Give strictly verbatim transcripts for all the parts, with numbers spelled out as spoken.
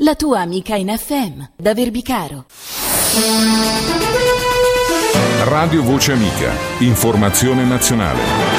la tua amica in F M, da Verbicaro. Radio Voce Amica, informazione nazionale.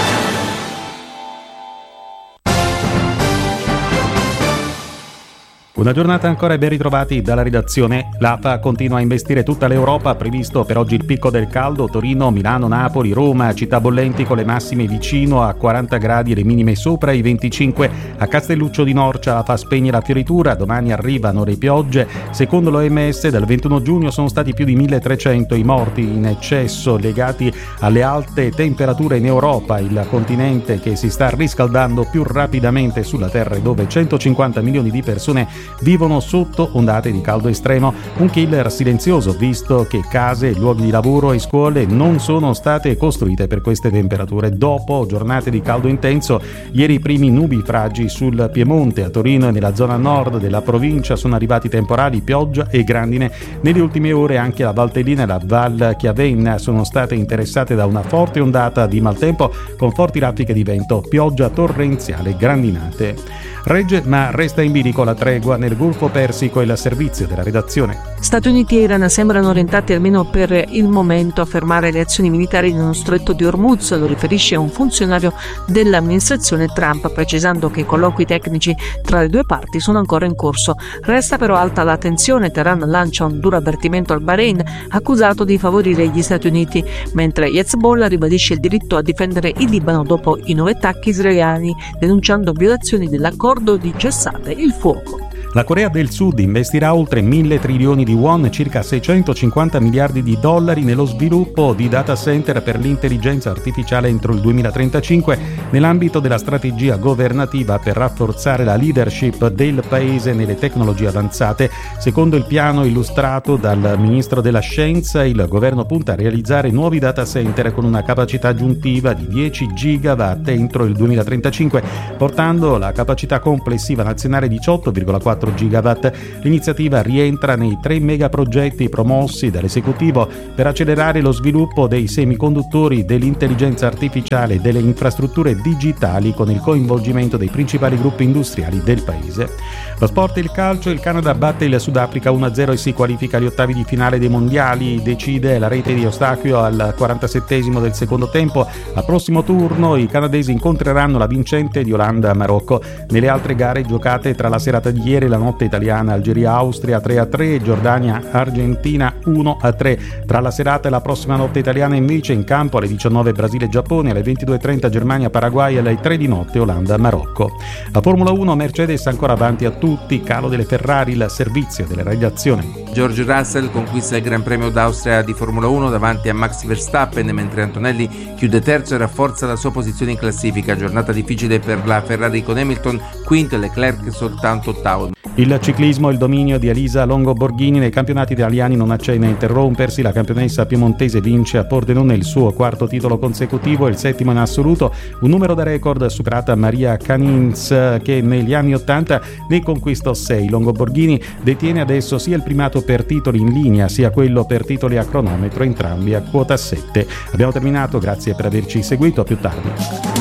Una giornata ancora e ben ritrovati dalla redazione. L'A P A continua a investire tutta l'Europa, previsto per oggi il picco del caldo: Torino, Milano, Napoli, Roma, città bollenti con le massime vicino a quaranta gradi e le minime sopra i venticinque. A Castelluccio di Norcia la fa spegne la fioritura, domani arrivano le piogge. Secondo l'O M S dal ventuno giugno sono stati più di milletrecento i morti in eccesso legati alle alte temperature in Europa, il continente che si sta riscaldando più rapidamente sulla Terra e dove centocinquanta milioni di persone vivono sotto ondate di caldo estremo. Un killer silenzioso, visto che case, luoghi di lavoro e scuole non sono state costruite per queste temperature. Dopo giornate di caldo intenso, ieri i primi nubifragi sul Piemonte, a Torino e nella zona nord della provincia sono arrivati temporali, pioggia e grandine. Nelle ultime ore anche la Valtellina e la Val Chiavenna sono state interessate da una forte ondata di maltempo con forti raffiche di vento, pioggia torrenziale e grandinate. Regge ma resta in bilico la tregua nel Golfo Persico e il servizio della redazione. Stati Uniti e Iran sembrano orientati almeno per il momento a fermare le azioni militari nello stretto di Hormuz, lo riferisce un funzionario dell'amministrazione Trump, precisando che i colloqui tecnici tra le due parti sono ancora in corso. Resta però alta la tensione. Teheran lancia un duro avvertimento al Bahrain, accusato di favorire gli Stati Uniti, mentre Hezbollah ribadisce il diritto a difendere il Libano dopo i nuovi attacchi israeliani, denunciando violazioni dell'accordo di cessate il fuoco. La Corea del Sud investirà oltre mille trilioni di won, circa seicentocinquanta miliardi di dollari, nello sviluppo di data center per l'intelligenza artificiale entro il duemilatrentacinque, nell'ambito della strategia governativa per rafforzare la leadership del paese nelle tecnologie avanzate. Secondo il piano illustrato dal ministro della Scienza, il governo punta a realizzare nuovi data center con una capacità aggiuntiva di dieci gigawatt entro il duemilatrentacinque, portando la capacità complessiva nazionale a diciotto virgola quattro gigawatt. L'iniziativa rientra nei tre megaprogetti promossi dall'esecutivo per accelerare lo sviluppo dei semiconduttori, dell'intelligenza artificiale e delle infrastrutture digitali, con il coinvolgimento dei principali gruppi industriali del paese. Lo sport e il calcio: il Canada batte il Sudafrica uno a zero e si qualifica agli ottavi di finale dei mondiali. Decide la rete di Eustachio al quarantasettesimo del secondo tempo. Al prossimo turno i canadesi incontreranno la vincente di Olanda-Marocco. Nelle altre gare giocate tra la serata di ieri, la notte italiana: Algeria-Austria tre a tre, Giordania-Argentina uno a tre. Tra la serata e la prossima notte italiana invece in campo alle diciannove Brasile-Giappone, alle ventidue e trenta Germania-Paraguay e alle tre di notte Olanda-Marocco. La Formula uno: Mercedes ancora avanti a tutti, calo delle Ferrari, il servizio della redazione. George Russell conquista il Gran Premio d'Austria di Formula uno davanti a Max Verstappen, mentre Antonelli chiude terzo e rafforza la sua posizione in classifica. Giornata difficile per la Ferrari con Hamilton quinto e Leclerc soltanto ottavo. Il ciclismo: il dominio di Elisa Longo Borghini nei campionati italiani non accenna a interrompersi. La campionessa piemontese vince a Pordenone il suo quarto titolo consecutivo e il settimo in assoluto, un numero da record superata Maria Canins, che negli anni ottanta ne conquistò sei. Longo Borghini detiene adesso sia il primato per titoli in linea sia quello per titoli a cronometro, entrambi a quota sette. Abbiamo terminato, grazie per averci seguito, a più tardi.